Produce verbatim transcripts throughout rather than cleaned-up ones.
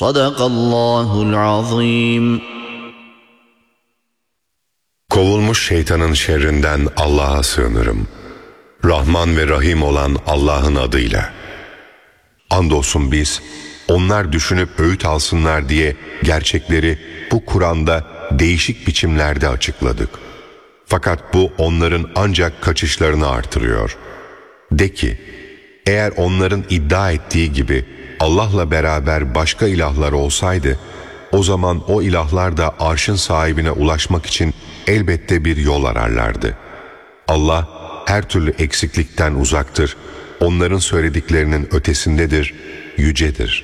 Sadakallahul azim. Kovulmuş şeytanın şerrinden Allah'a sığınırım. Rahman ve Rahim olan Allah'ın adıyla. Andolsun biz, onlar düşünüp öğüt alsınlar diye gerçekleri bu Kur'an'da değişik biçimlerde açıkladık. Fakat bu onların ancak kaçışlarını artırıyor. De ki, eğer onların iddia ettiği gibi Allah'la beraber başka ilahlar olsaydı, o zaman o ilahlar da arşın sahibine ulaşmak için elbette bir yol ararlardı. Allah her türlü eksiklikten uzaktır, onların söylediklerinin ötesindedir, yücedir.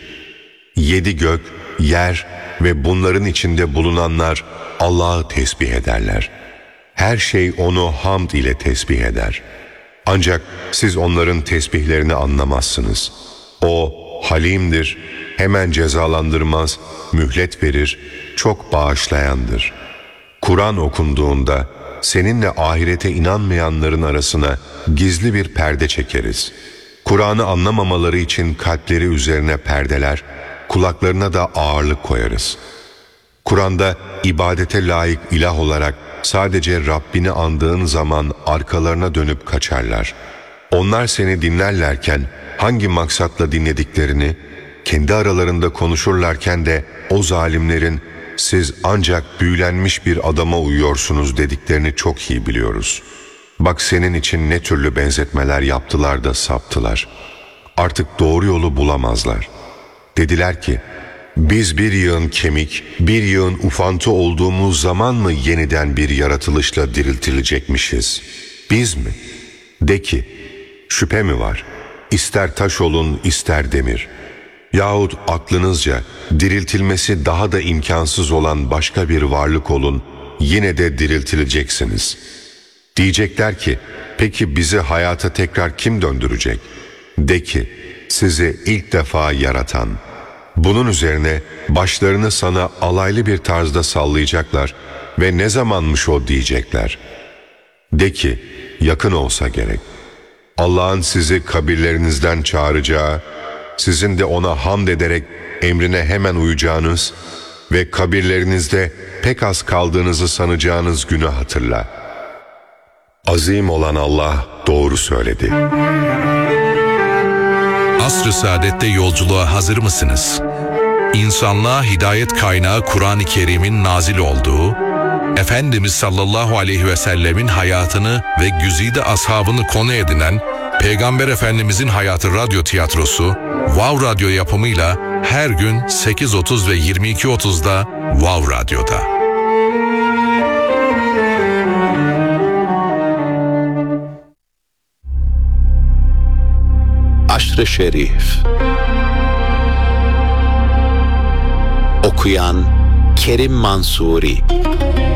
Yedi gök, yer ve bunların içinde bulunanlar Allah'ı tesbih ederler. Her şey onu hamd ile tesbih eder. Ancak siz onların tesbihlerini anlamazsınız. O halimdir, hemen cezalandırmaz, mühlet verir, çok bağışlayandır. Kur'an okunduğunda seninle ahirete inanmayanların arasına gizli bir perde çekeriz. Kur'an'ı anlamamaları için kalpleri üzerine perdeler, kulaklarına da ağırlık koyarız. Kur'an'da ibadete layık ilah olarak sadece Rabbini andığın zaman arkalarına dönüp kaçarlar. Onlar seni dinlerlerken hangi maksatla dinlediklerini, kendi aralarında konuşurlarken de o zalimlerin siz ancak büyülenmiş bir adama uyuyorsunuz dediklerini çok iyi biliyoruz. Bak senin için ne türlü benzetmeler yaptılar da saptılar. Artık doğru yolu bulamazlar. Dediler ki, biz bir yığın kemik, bir yığın ufantı olduğumuz zaman mı yeniden bir yaratılışla diriltilecekmişiz? Biz mi? De ki, şüphe mi var? İster taş olun, ister demir. Yahut aklınızca diriltilmesi daha da imkansız olan başka bir varlık olun, yine de diriltileceksiniz. Diyecekler ki, peki bizi hayata tekrar kim döndürecek? De ki, sizi ilk defa yaratan. Bunun üzerine başlarını sana alaylı bir tarzda sallayacaklar ve ne zamanmış o diyecekler. De ki, yakın olsa gerek. Allah'ın sizi kabirlerinizden çağıracağı, sizin de ona hamd ederek emrine hemen uyacağınız ve kabirlerinizde pek az kaldığınızı sanacağınız günü hatırla. Azim olan Allah doğru söyledi. Asr-ı Saadet'te yolculuğa hazır mısınız? İnsanlığa hidayet kaynağı Kur'an-ı Kerim'in nazil olduğu, Efendimiz sallallahu aleyhi ve sellemin hayatını ve güzide ashabını konu edinen Peygamber Efendimizin Hayatı Radyo Tiyatrosu, Wow Radyo yapımıyla her gün sekiz otuz ve yirmi iki otuzda Wow Radyo'da. Aşr-ı Şerif. Okuyan Kerim Mansuri.